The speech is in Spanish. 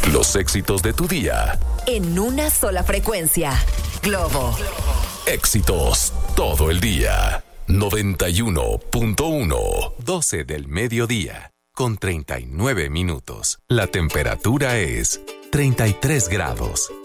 Los éxitos de tu día. En una sola frecuencia. Globo. Éxitos todo el día. 91.1. 12 del mediodía, con 39 minutos. La temperatura es 33 grados.